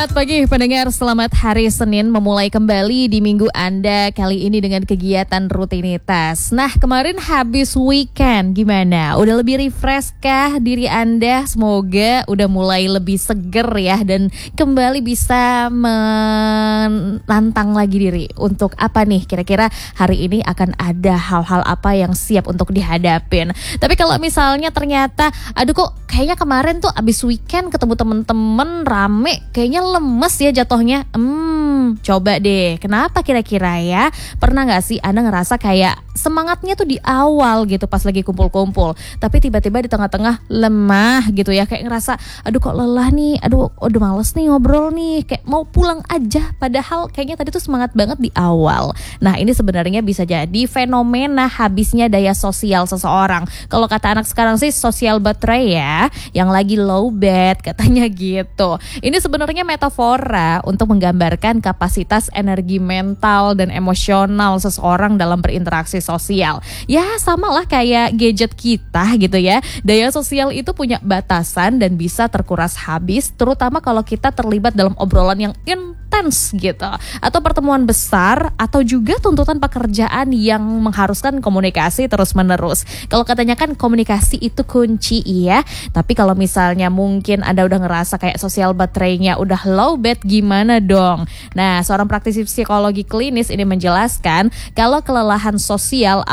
Selamat pagi pendengar, selamat hari Senin memulai kembali di minggu Anda kali ini dengan kegiatan rutinitas. Nah, kemarin habis weekend gimana? Udah lebih refresh kah diri Anda? Semoga udah mulai lebih seger ya dan kembali bisa menantang lagi diri. Untuk apa nih kira-kira hari ini akan ada hal-hal apa yang siap untuk dihadapin. Tapi kalau misalnya ternyata aduh kok kayaknya kemarin tuh abis weekend ketemu temen-temen rame, kayaknya lemes ya jatuhnya. Coba deh, kenapa kira-kira ya? Pernah gak sih Anda ngerasa kayak semangatnya tuh di awal gitu pas lagi kumpul-kumpul, tapi tiba-tiba di tengah-tengah lemah gitu ya, kayak ngerasa aduh kok lelah nih, aduh udah males nih ngobrol nih, kayak mau pulang aja, padahal kayaknya tadi tuh semangat banget di awal. Nah, ini sebenarnya bisa jadi fenomena habisnya daya sosial seseorang. Kalau kata anak sekarang sih social baterai ya, yang lagi low bat katanya gitu. Ini sebenarnya metafora untuk menggambarkan kapasitas energi mental dan emosional seseorang dalam berinteraksi sosial. Ya sama lah kayak gadget kita gitu ya. Daya sosial itu punya batasan dan bisa terkuras habis, terutama kalau kita terlibat dalam obrolan yang intens gitu, atau pertemuan besar, atau juga tuntutan pekerjaan yang mengharuskan komunikasi terus menerus. Kalau katanya kan komunikasi itu kunci ya. Tapi kalau misalnya mungkin Anda udah ngerasa kayak sosial baterainya udah low bat, gimana dong? Nah, seorang praktisi psikologi klinis ini menjelaskan kalau kelelahan sosial